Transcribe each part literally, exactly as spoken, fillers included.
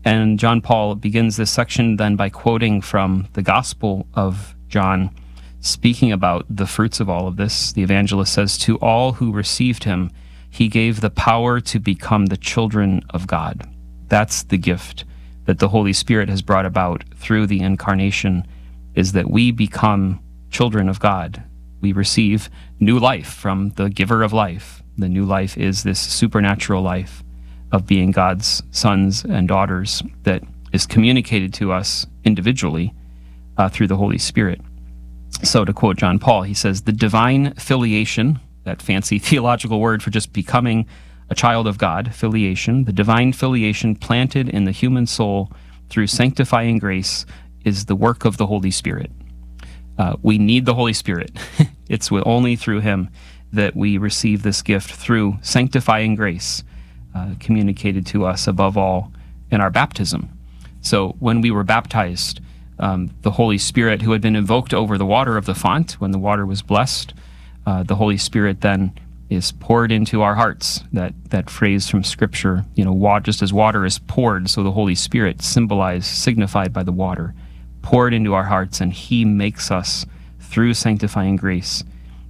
And John Paul begins this section then by quoting from the Gospel of John, speaking about the fruits of all of this. The evangelist says, "To all who received him, he gave the power to become the children of God." That's the gift that the Holy Spirit has brought about through the incarnation, is that we become children of God. We receive new life from the giver of life. The new life is this supernatural life of being God's sons and daughters that is communicated to us individually uh, through the Holy Spirit. So to quote John Paul, he says, "The divine filiation," that fancy theological word for just becoming a child of God, filiation, the divine filiation planted in the human soul through sanctifying grace is the work of the Holy Spirit. Uh, we need the Holy Spirit. It's only through him that we receive this gift through sanctifying grace, uh, communicated to us above all in our baptism. So when we were baptized, um, the Holy Spirit, who had been invoked over the water of the font when the water was blessed, uh, the Holy Spirit then is poured into our hearts. That that phrase from Scripture, you know, water, just as water is poured, so the Holy Spirit, symbolized, signified by the water, poured into our hearts, and he makes us, through sanctifying grace,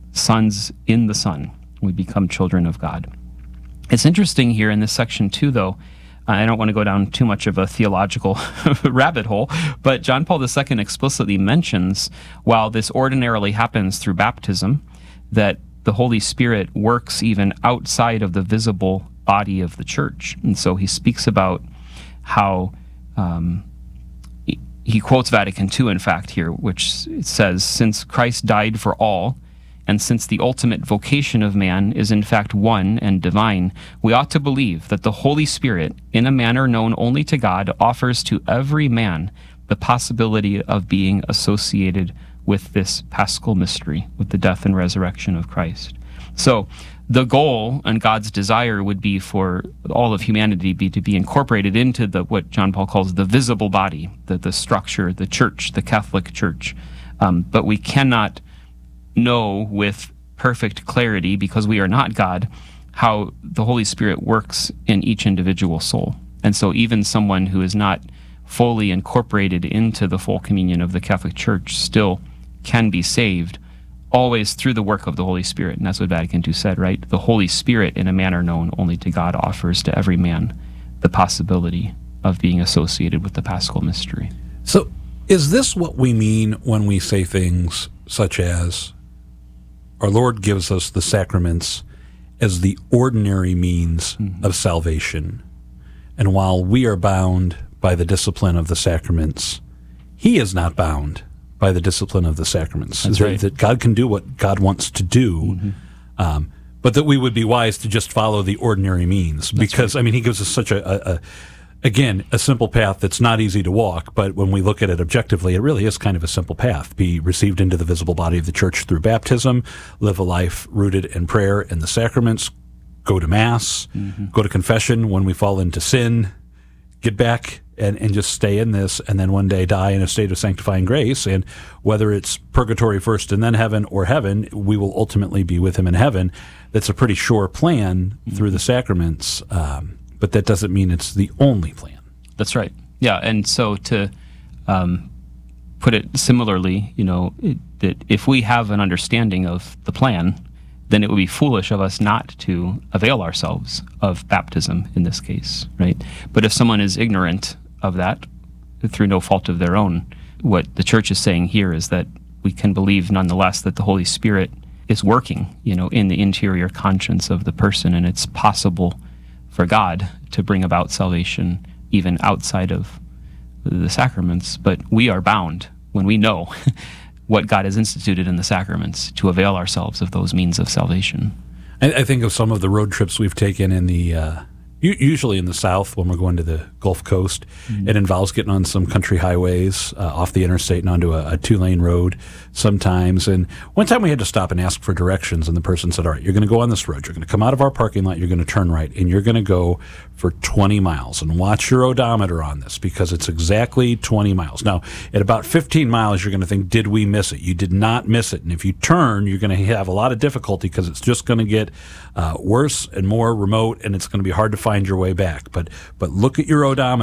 sons in the Son. We become children of God. It's interesting here in this section too, though, I don't want to go down too much of a theological rabbit hole, but John Paul the Second explicitly mentions, while this ordinarily happens through baptism, that the Holy Spirit works even outside of the visible body of the church. And so he speaks about how, um, he, he quotes Vatican Two, in fact, here, which says, "Since Christ died for all, and since the ultimate vocation of man is in fact one and divine, we ought to believe that the Holy Spirit, in a manner known only to God, offers to every man the possibility of being associated with this paschal mystery, with the death and resurrection of Christ." So the goal and God's desire would be for all of humanity be to be incorporated into the what John Paul calls the visible body, the, the structure, the church, the Catholic Church. Um, but we cannot know with perfect clarity, because we are not God, how the Holy Spirit works in each individual soul. And so even someone who is not fully incorporated into the full communion of the Catholic Church still can be saved, always through the work of the Holy Spirit. And that's what Vatican Two said, right? The Holy Spirit, in a manner known only to God, offers to every man the possibility of being associated with the paschal mystery. So is this what we mean when we say things such as, our Lord gives us the sacraments as the ordinary means mm-hmm. of salvation, and while we are bound by the discipline of the sacraments, he is not bound by the discipline of the sacraments. That's that, right. that God can do what God wants to do, mm-hmm. um, but that we would be wise to just follow the ordinary means. That's because, right. I mean, he gives us such a, a, a again, a simple path that's not easy to walk, but when we look at it objectively, it really is kind of a simple path. Be received into the visible body of the church through baptism, live a life rooted in prayer and the sacraments, go to Mass, mm-hmm. go to confession when we fall into sin, get back and, and just stay in this, and then one day die in a state of sanctifying grace. And whether it's purgatory first and then heaven, or heaven, we will ultimately be with him in heaven. That's a pretty sure plan mm-hmm. through the sacraments. Um, But that doesn't mean it's the only plan. That's right. Yeah, and so to um, put it similarly, you know, it, that if we have an understanding of the plan, then it would be foolish of us not to avail ourselves of baptism in this case, right? But if someone is ignorant of that through no fault of their own, what the Church is saying here is that we can believe nonetheless that the Holy Spirit is working, you know, in the interior conscience of the person, and it's possible for God to bring about salvation even outside of the sacraments. But we are bound, when we know what God has instituted in the sacraments, to avail ourselves of those means of salvation. I, I think of some of the road trips we've taken in the, uh, u- usually in the South when we're going to the Gulf Coast. Mm-hmm. It involves getting on some country highways uh, off the interstate and onto a, a two-lane road sometimes. And one time we had to stop and ask for directions, and the person said, all right, you're going to go on this road. You're going to come out of our parking lot. You're going to turn right, and you're going to go for twenty miles. And watch your odometer on this, because it's exactly twenty miles. Now, at about fifteen miles, you're going to think, did we miss it? You did not miss it. And if you turn, you're going to have a lot of difficulty, because it's just going to get uh, worse and more remote, and it's going to be hard to find your way back. But but look at your odometer.